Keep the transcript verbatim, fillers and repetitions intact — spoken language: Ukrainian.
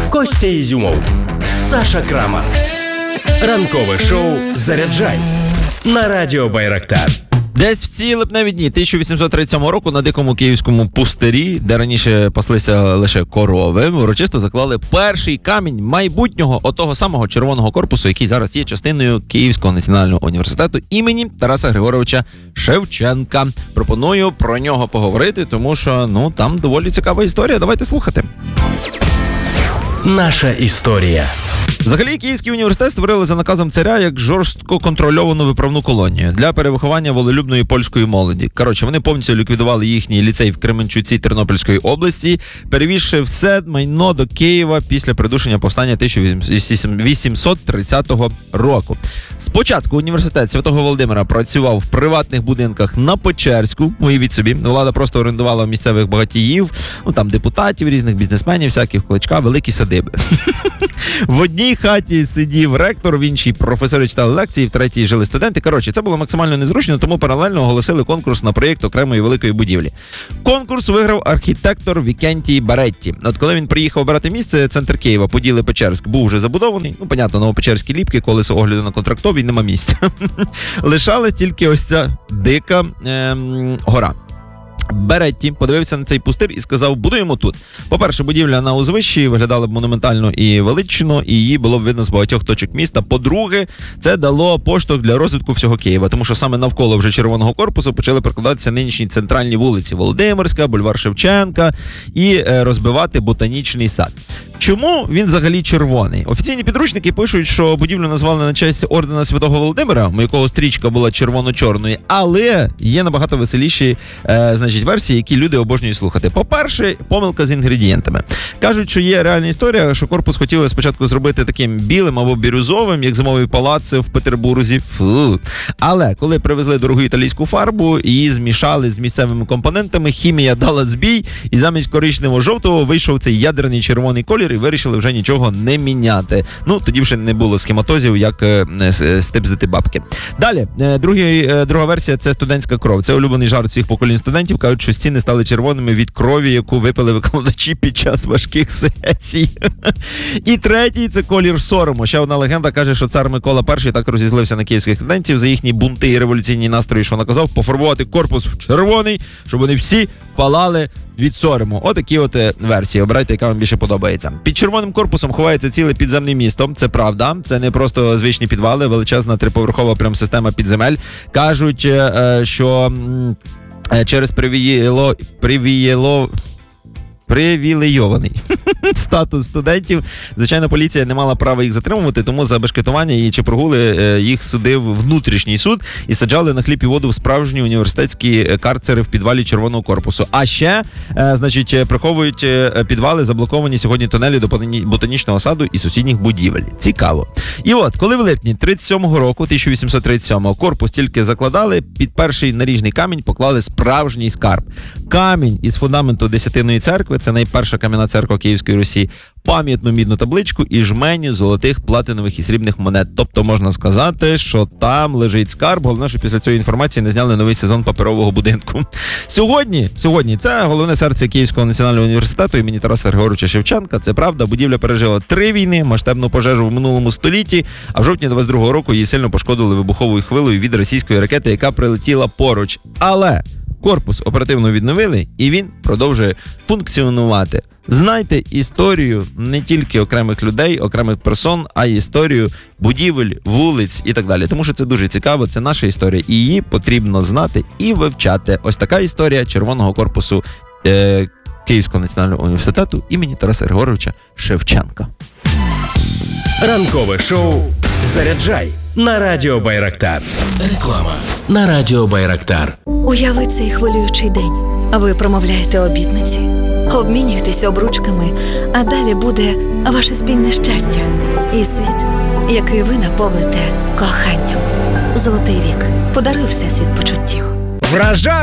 Костя Ізюмов, Саша Крамар. Ранкове шоу «Заряджай» на радіо Байрактар. Десь в ці липневі дні тисяча вісімсот тридцять сьомого року на дикому київському пустирі, де раніше паслися лише корови, урочисто заклали перший камінь майбутнього отого самого червоного корпусу, який зараз є частиною Київського національного університету імені Тараса Григоровича Шевченка. Пропоную про нього поговорити, тому що, ну, там доволі цікава історія. Давайте слухати. Наша історія. Взагалі, Київський університет створили за наказом царя як жорстко контрольовану виправну колонію для перевиховання волелюбної польської молоді. Коротше, вони повністю ліквідували їхній ліцей в Кременчуці Тернопільської області, перевізши все майно до Києва після придушення повстання тисяча вісімсот тридцятого року. Спочатку університет Святого Володимира працював в приватних будинках на Печерську, уявіть собі. Влада просто орендувала місцевих багатіїв, ну там депутатів, різних бізнесменів, всяких кличка, великі садиби. В одній хаті сидів ректор, в іншій професори читали лекції, в третій жили студенти. Коротше, це було максимально незручно, тому паралельно оголосили конкурс на проєкт окремої великої будівлі. Конкурс виграв архітектор Вікентій Баретті. От коли він приїхав обирати місце, центр Києва, Поділи-Печерськ, був вже забудований. Ну, понятно, Новопечерські ліпки, колесо огляду на контрактовій, нема місця. Лишалась тільки ось ця дика ем, гора. Беретті подивився на цей пустир і сказав: будуємо тут. По-перше, будівля на узвищі виглядала б монументально і велично, і її було б видно з багатьох точок міста. По-друге, це дало поштовх для розвитку всього Києва, тому що саме навколо вже Червоного корпусу почали прокладатися нинішні центральні вулиці: Володимирська, бульвар Шевченка і розбивати ботанічний сад. Чому він взагалі червоний? Офіційні підручники пишуть, що будівлю назвали на честь ордена Святого Володимира, у якого стрічка була червоно-чорною, але є набагато веселіші е, значить, версії, які люди обожнюють слухати. По-перше, помилка з інгредієнтами. Кажуть, що є реальна історія, що корпус хотіли спочатку зробити таким білим або бірюзовим, як зимовий палац в Петербурзі. Фу. Але коли привезли дорогу італійську фарбу, її змішали з місцевими компонентами, хімія дала збій, і замість коричнево-жовтого вийшов цей ядерний червоний колір, і вирішили вже нічого не міняти. Ну, тоді вже не було схематозів, як е, степздити бабки. Далі, е, другий, е, друга версія – це студентська кров. Це улюблений жарт всіх поколінь студентів. Кажуть, що стіни стали червоними від крові, яку випили викладачі під час важких сесій. І третій – це колір сорому. Ще одна легенда каже, що цар Микола І так розізлився на київських студентів за їхні бунти і революційні настрої, що наказав пофарбувати корпус в червоний, щоб вони всі палали від сорому. Отакі от версії. Обирайте, яка вам більше подобається. Під червоним корпусом ховається ціле підземне місто. Це правда. Це не просто звичні підвали, величезна триповерхова прям система підземель. Кажуть, що через привієло... привієло... привілейований статус студентів, звичайно, поліція не мала права їх затримувати, тому за бешкетування і чи прогули їх судив внутрішній суд і саджали на хліб і воду в справжні університетські карцери в підвалі Червоного корпусу. А ще, значить, приховують підвали, заблоковані сьогодні тунелі до ботанічного саду і сусідніх будівель. Цікаво. І от, коли в липні тридцять сьомого року, тисяча вісімсот тридцять сьомого, корпус тільки закладали, під перший наріжний камінь поклали справжній скарб. Камінь із фундаменту Десятинної церкви, це найперша кам'яна церква Київської Русі, пам'ятну мідну табличку і жменю золотих, платинових і срібних монет. Тобто можна сказати, що там лежить скарб. Головне, що після цієї інформації не зняли новий сезон паперового будинку. Сьогодні, сьогодні це головне серце Київського національного університету імені Тараса Григоровича Шевченка. Це правда, будівля пережила три війни, масштабну пожежу в минулому столітті, а в жовтні двадцять другого року її сильно пошкодили вибуховою хвилею від російської ракети, яка прилетіла поруч. Але корпус оперативно відновили, і він продовжує функціонувати. Знайте історію не тільки окремих людей, окремих персон, а й історію будівель, вулиць і так далі. Тому що це дуже цікаво, це наша історія, і її потрібно знати і вивчати. Ось така історія Червоного корпусу е- Київського національного університету імені Тараса Григоровича Шевченка. Ранкове шоу «Заряджай» на радіо Байрактар. Реклама на радіо Байрактар. Уяви цей хвилюючий день. Ви промовляєте обітниці, обмінюєтесь обручками, а далі буде ваше спільне щастя і світ, який ви наповните коханням. Золотий вік. Подаруй всесвіт почуттів. Вражай!